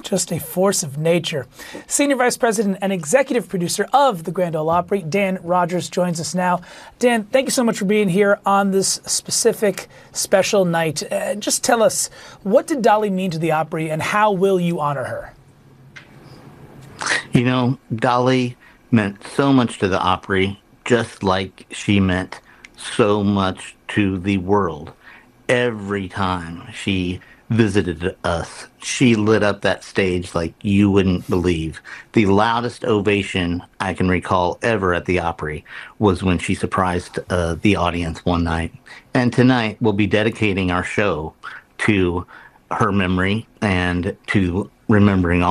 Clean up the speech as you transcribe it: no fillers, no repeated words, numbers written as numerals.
Just a force of nature. Senior Vice President and Executive Producer of the Grand Ole Opry, Dan Rogers, joins us now. Dan, thank you so much for being here on this specific special night. Just tell us, what did Dolly mean to the Opry, and how will you honor her? You know, Dolly meant so much to the Opry, just like she meant so much to the world. Every time she visited us, she lit up that stage like you wouldn't believe. The loudest ovation I can recall ever at the Opry was when she surprised the audience one night. And tonight we'll be dedicating our show to her memory and to remembering